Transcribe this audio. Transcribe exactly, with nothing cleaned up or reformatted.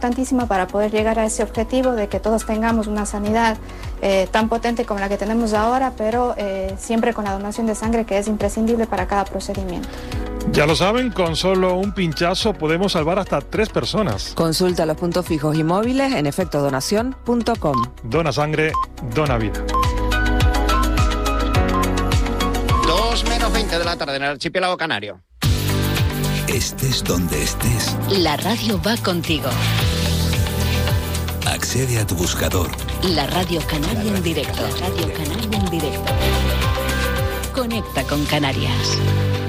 importantísima para poder llegar a ese objetivo de que todos tengamos una sanidad eh, tan potente como la que tenemos ahora, pero eh, siempre con la donación de sangre, que es imprescindible para cada procedimiento. Ya lo saben, con solo un pinchazo podemos salvar hasta tres personas. Consulta los puntos fijos y móviles en efecto donación punto com. Dona sangre, dona vida. dos menos veinte de la tarde en el archipiélago canario. Estés donde estés, la radio va contigo. Accede a tu buscador. La Radio Canaria en directo. La Radio Canaria en directo. Conecta con Canarias.